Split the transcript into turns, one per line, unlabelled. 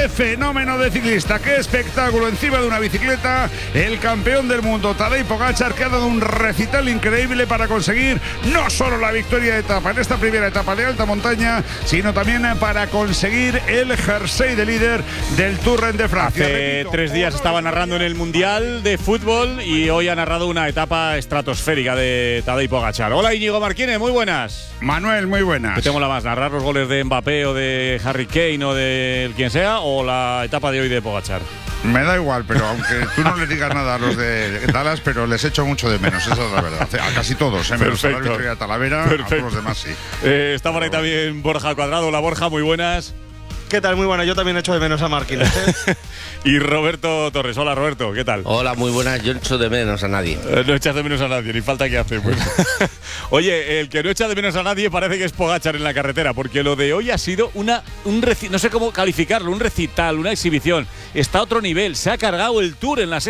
¡Qué fenómeno de ciclista! ¡Qué espectáculo! Encima de una bicicleta, el campeón del mundo, Tadej Pogačar, que ha dado un recital increíble para conseguir no solo la victoria de etapa en esta primera etapa de alta montaña, sino también para conseguir el jersey de líder del Tour de Francia.
Hace 3 días estaba narrando en el Mundial de Fútbol y hoy ha narrado una etapa estratosférica de Tadej Pogačar. Hola, Íñigo Marquínez, muy buenas.
Manuel, muy buenas.
¿Qué tengo la más? ¿Narrar los goles de Mbappé o de Harry Kane o de quien sea, o la etapa de hoy de Pogačar?
Me da igual, pero aunque tú no les digas nada a los de Dallas, pero les echo mucho de menos, esa es la verdad. A casi todos, menos a la victoria de Talavera, a todos los demás sí.
Está por ahí también Borja Cuadrado. Hola, Borja, muy buenas.
¿Qué tal? Muy bueno, yo también echo de menos a Marquínez.
Y Roberto Torres. Hola, Roberto, ¿qué tal?
Hola, muy buenas. Yo no echo de menos a nadie.
No echas de menos a nadie, ni falta que hace. Pues. Oye, el que no echa de menos a nadie parece que es Pogačar en la carretera, porque lo de hoy ha sido no sé cómo calificarlo, un recital, una exhibición. Está a otro nivel, se ha cargado el Tour en la